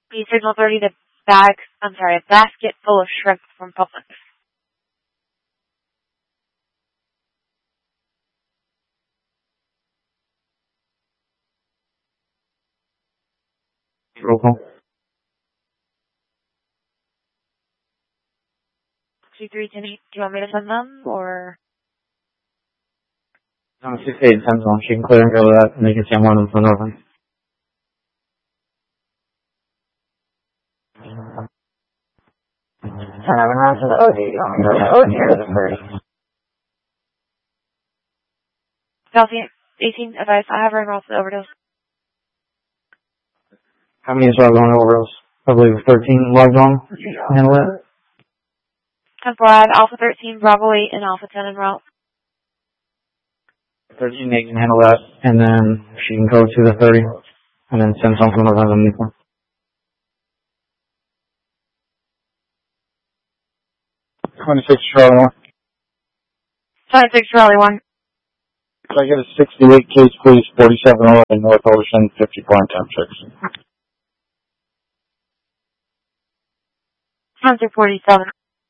The Signal 30 to a basket full of shrimp from Publix. Roll call. 2310. Do you want me to send them, or? No, 68 cents on. She can clear and go with that, and they can see I'm one of them for Northern. Chelsea, 18 advice. I have her enrolled for the overdose. How many is logged on overdose? I believe 13 logged on. Handle it. 10-4, I have Alpha 13, Bravo 8, and Alpha 10 en route. 13, they can handle that, and then she can go to the 30, and then send some from Northern. 26 Charlie 1. 26 Charlie 1. Could I get a 68 case, please? 4711 North Ocean, 54 and 10-6. 147.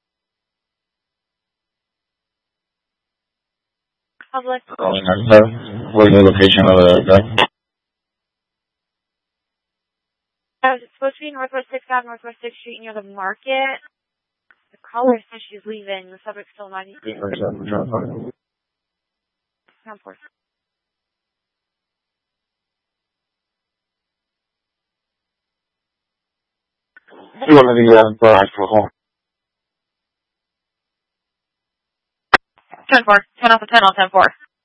Public. What's the location of the guy? It's supposed to be Northwest 6th Ave, Northwest 6th Street near the market. The caller says she's leaving. The subject's still 90. 10-4. You want to the actual home? 10-4. 10 off of 10 on 10-4.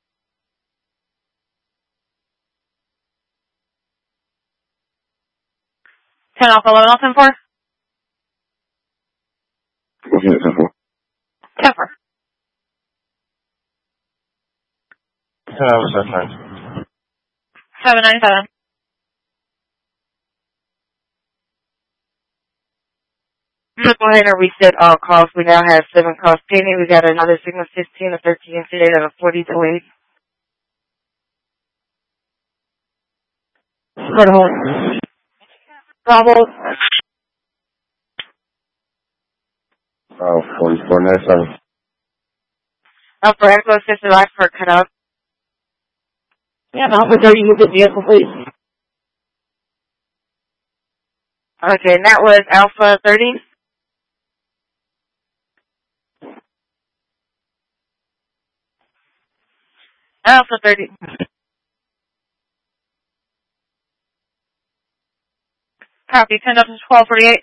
Ten off 11 on 10-4. What's it 10-4? 10-4. 797. I'm going to go ahead and reset all calls. We now have 7 calls pending. We got another Signal 15, a 13 today, and a 40 delayed. For the home. Bravo. 4497. For Echo Sister Life for cut out. Yeah, Alpha 30, move the vehicle, please. Okay, and that was Alpha 30. Alpha 30. Copy. 10 up to 1248.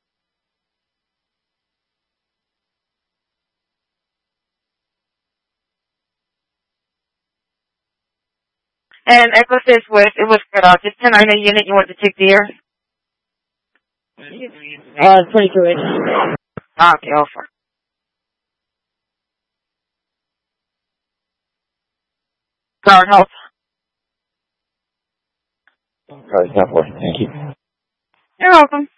And Echo says it was cut off. Just 10 a unit, you want to take the air? 22-inch. Okay, offer. Guard help. Okay, that works. Thank you. You're welcome.